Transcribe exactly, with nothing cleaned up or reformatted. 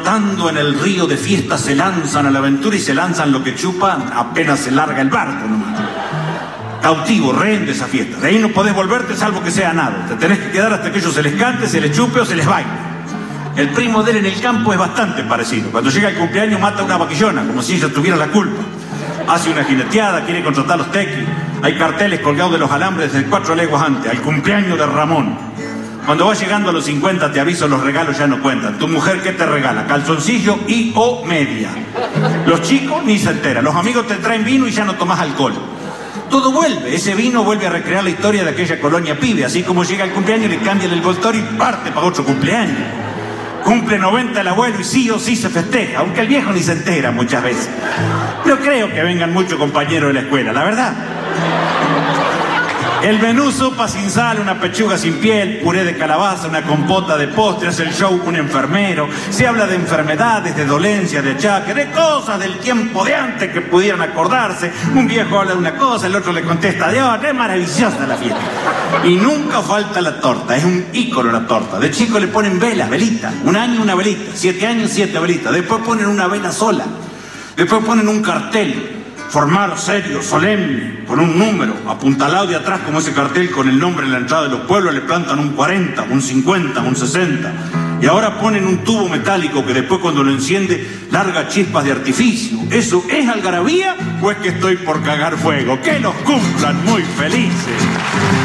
flotando en el río de fiesta, se lanzan a la aventura y se lanzan lo que chupan apenas se larga el barco nomás. Cautivo, rehén de esa fiesta. De ahí no podés volverte salvo que sea nada. Te tenés que quedar hasta que ellos se les cante, se les chupe o se les baile. El primo de él en el campo es bastante parecido. Cuando llega el cumpleaños mata una vaquillona, como si ella tuviera la culpa. Hace una jineteada, quiere contratar los tequis. Hay carteles colgados de los alambres desde cuatro leguas antes, al cumpleaños de Ramón. Cuando vas llegando a los cincuenta, te aviso, los regalos ya no cuentan. ¿Tu mujer qué te regala? Calzoncillo y o media. Los chicos ni se enteran. Los amigos te traen vino y ya no tomás alcohol. Todo vuelve, ese vino vuelve a recrear la historia de aquella colonia pibe, así como llega el cumpleaños, le cambian el envoltorio y parte para otro cumpleaños. Cumple noventa el abuelo y sí o sí se festeja, aunque el viejo ni se entera muchas veces. No creo que vengan muchos compañeros de la escuela, la verdad. El menú, sopa sin sal, una pechuga sin piel, puré de calabaza, una compota de postre, hace el show un enfermero. Se habla de enfermedades, de dolencias, de achaques, de cosas del tiempo de antes que pudieran acordarse. Un viejo habla de una cosa, el otro le contesta de otra. Es maravillosa la fiesta. Y nunca falta la torta, es un ícono la torta. De chico le ponen velas, velitas. Un año una velita, siete años siete velitas. Después ponen una vela sola. Después ponen un cartel. Formar serio, solemne, con un número, apuntalado de atrás como ese cartel con el nombre en la entrada de los pueblos, le plantan un cuarenta, un cincuenta, un sesenta. Y ahora ponen un tubo metálico que después cuando lo enciende larga chispas de artificio. ¿Eso es algarabía o es que estoy por cagar fuego? ¡Que los cumplan muy felices!